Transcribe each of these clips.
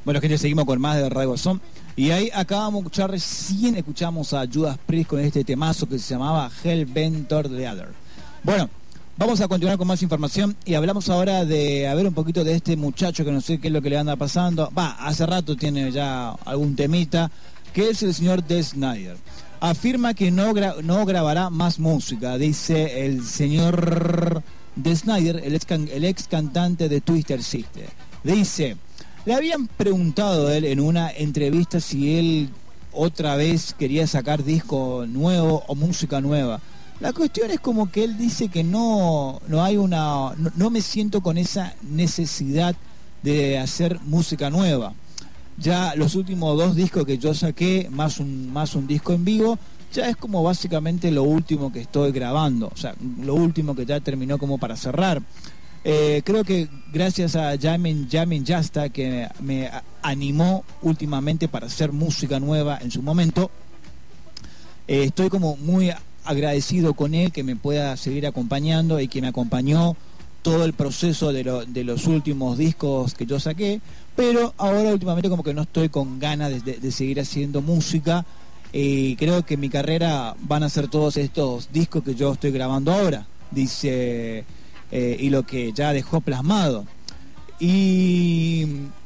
Bueno, gente, seguimos con más de Radio Guasón. Y ahí acabamos de escuchar, recién escuchamos a Judas Priest con este temazo que se llamaba Hellbent Leather. Bueno, vamos a continuar con más información y hablamos ahora de, a ver, un poquito de este muchacho que no sé qué es lo que le anda pasando. Hace rato tiene ya algún temita, que es el señor Dee Snider. Afirma que no grabará más música, dice el señor Dee Snider, el ex cantante de Twisted Sister. Dice, le habían preguntado a él en una entrevista si él otra vez quería sacar disco nuevo o música nueva. La cuestión es como que él dice que no me siento con esa necesidad de hacer música nueva. Ya los últimos 2 discos que yo saqué, más un disco en vivo, ya es como básicamente lo último que estoy grabando, o sea, lo último que ya terminó como para cerrar. Creo que gracias a Jamin Jasta, que me animó últimamente para hacer música nueva en su momento, estoy como muy agradecido con él, que me pueda seguir acompañando y que me acompañó todo el proceso de los últimos discos que yo saqué, pero ahora últimamente como que no estoy con ganas de seguir haciendo música, y creo que mi carrera van a ser todos estos discos que yo estoy grabando ahora, dice, y lo que ya dejó plasmado. Y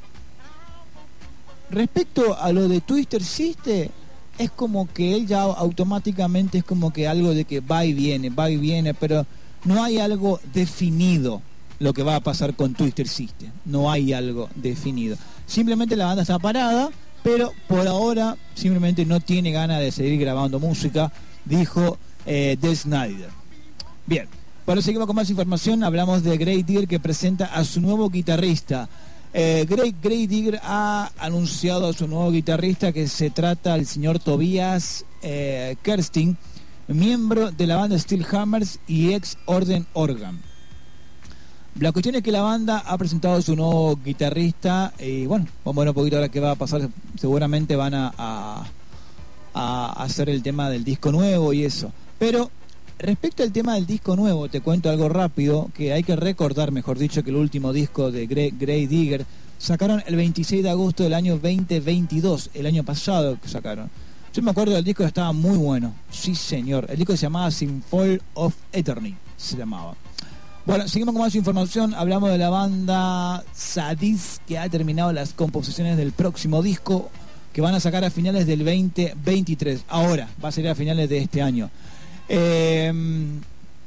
respecto a lo de Twisted Sister, es como que él ya automáticamente es como que algo de que va y viene, pero no hay algo definido lo que va a pasar con Twisted Sister. No hay algo definido. Simplemente la banda está parada, pero por ahora simplemente no tiene ganas de seguir grabando música, dijo Dee Snider. Bien, bueno, seguimos con más información. Hablamos de Grave Digger, que presenta a su nuevo guitarrista. Grave Digger ha anunciado a su nuevo guitarrista, que se trata del señor Tobias Kersting, miembro de la banda Steel Hammers y ex Orden Organ. La cuestión es que la banda ha presentado a su nuevo guitarrista y bueno, vamos a ver un poquito ahora qué va a pasar. Seguramente van a hacer el tema del disco nuevo y eso. Pero respecto al tema del disco nuevo, te cuento algo rápido, que hay que recordar, mejor dicho, que el último disco de Grave Digger sacaron el 26 de agosto del año 2022, el año pasado que sacaron. Yo me acuerdo del disco que estaba muy bueno, sí señor. El disco se llamaba Symphony of Eternity, se llamaba. Bueno, seguimos con más información. Hablamos de la banda Sadis, que ha terminado las composiciones del próximo disco, que van a sacar a finales del 2023. Ahora, va a ser a finales de este año. El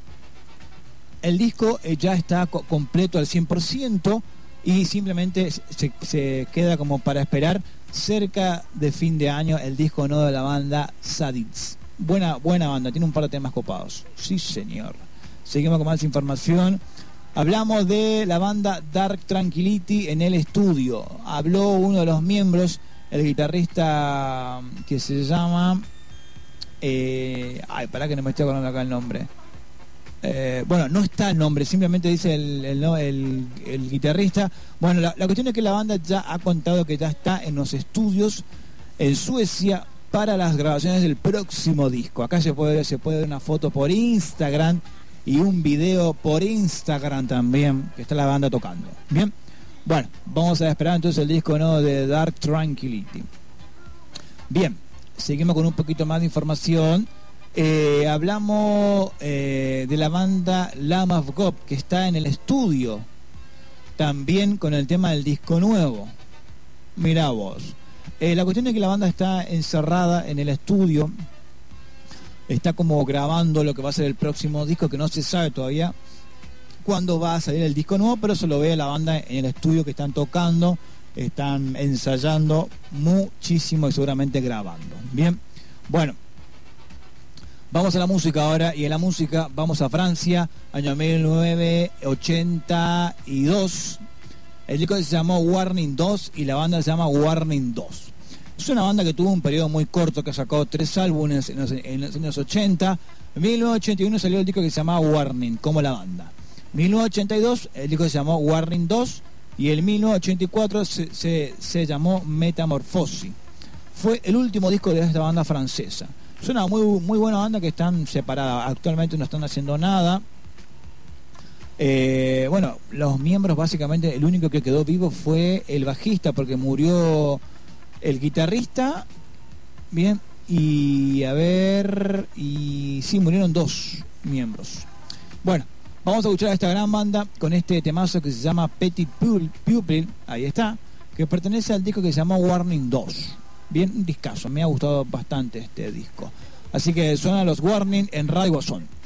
disco ya está completo al 100% y simplemente se queda como para esperar cerca de fin de año el disco nuevo de la banda Sadis. Buena banda, tiene un par de temas copados. Sí, señor. Seguimos con más información. Hablamos de la banda Dark Tranquillity en el estudio. Habló uno de los miembros, el guitarrista que se llama... pará que no me estoy acordando acá el nombre. Bueno, no está el nombre, simplemente dice el guitarrista. Bueno, la cuestión es que la banda ya ha contado que ya está en los estudios en Suecia para las grabaciones del próximo disco. Acá se puede ver una foto por Instagram y un video por Instagram también, que está la banda tocando. Bien, bueno, vamos a esperar entonces el disco nuevo de Dark Tranquillity. Bien, seguimos con un poquito más de información. Hablamos de la banda Lamb of God, que está en el estudio también con el tema del disco nuevo. Mirá vos. La cuestión es que la banda está encerrada en el estudio, está como grabando lo que va a ser el próximo disco, que no se sabe todavía cuándo va a salir el disco nuevo, pero se lo ve a la banda en el estudio, que están tocando, están ensayando muchísimo y seguramente grabando. Bien, bueno, vamos a la música ahora, y en la música vamos a Francia, año 1982. El disco se llamó Warning 2 y la banda se llama Warning 2. Es una banda que tuvo un periodo muy corto, que sacó 3 álbumes en los años 80. En 1981 salió el disco que se llamaba Warning, como la banda. En 1982 el disco se llamó Warning 2 y en 1984 se llamó Metamorphosis. Fue el último disco de esta banda francesa. Es una muy buena banda, que están separadas. Actualmente no están haciendo nada. Bueno, los miembros básicamente, el único que quedó vivo fue el bajista, porque murió el guitarrista, bien, y sí, murieron 2 miembros. Bueno, vamos a escuchar a esta gran banda con este temazo que se llama Petit Pupil, ahí está, que pertenece al disco que se llama Warning 2. Bien, un discazo, me ha gustado bastante este disco. Así que suenan los Warning en Radio Guasón.